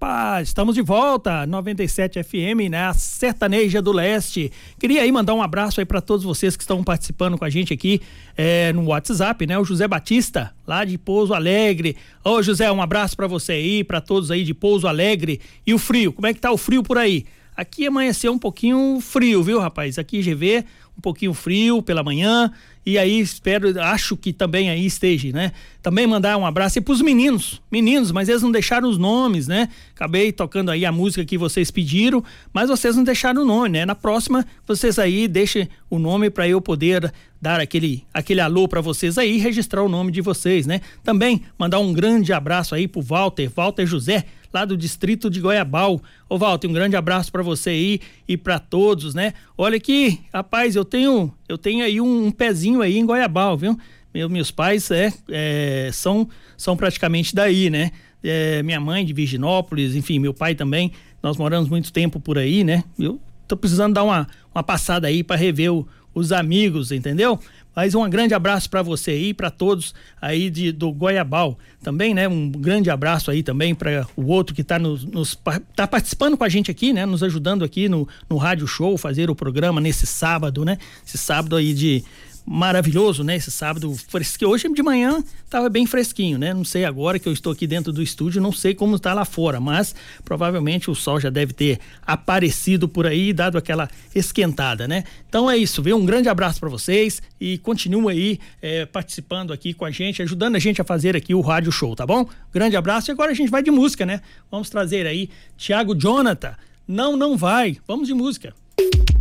Opa, estamos de volta, 97 FM, né? A Sertaneja do Leste. Queria aí mandar um abraço aí para todos vocês que estão participando com a gente aqui no WhatsApp, né? O José Batista, lá de Pouso Alegre. Ô, José, um abraço para você aí, para todos aí de Pouso Alegre. E o frio, como é que tá o frio por aí? Aqui amanheceu um pouquinho frio, viu, rapaz? Aqui GV, um pouquinho frio pela manhã, e aí acho que também aí esteja, né? Também mandar um abraço aí pros meninos, mas eles não deixaram os nomes, né? Acabei tocando aí a música que vocês pediram, mas vocês não deixaram o nome, né? Na próxima, vocês aí deixem o nome para eu poder dar aquele alô para vocês aí, registrar o nome de vocês, né? Também mandar um grande abraço aí pro Walter José, lá do distrito de Goiabal. Ô Walter, um grande abraço para você aí e para todos, né? Olha aqui, rapaz, eu tenho aí um pezinho aí em Goiabal, viu? Meus pais são praticamente daí, né? Minha mãe de Virginópolis, enfim, meu pai também. Nós moramos muito tempo por aí, né? Eu tô precisando dar uma passada aí para rever os amigos, entendeu? Mas um grande abraço para você aí, para todos aí do Goiabal também, né? Um grande abraço aí também para o outro que tá tá participando com a gente aqui, né? Nos ajudando aqui no Rádio Show, fazer o programa nesse sábado, né? Esse sábado aí maravilhoso, né? Esse sábado fresquinho. Hoje de manhã tava bem fresquinho, né? Não sei agora que eu estou aqui dentro do estúdio, não sei como tá lá fora, mas provavelmente o sol já deve ter aparecido por aí e dado aquela esquentada, né? Então é isso, viu? Um grande abraço para vocês e continuem aí participando aqui com a gente, ajudando a gente a fazer aqui o Rádio Show, tá bom? Grande abraço e agora a gente vai de música, né? Vamos trazer aí Thiago Jonathan, Não Vai. Vamos de música.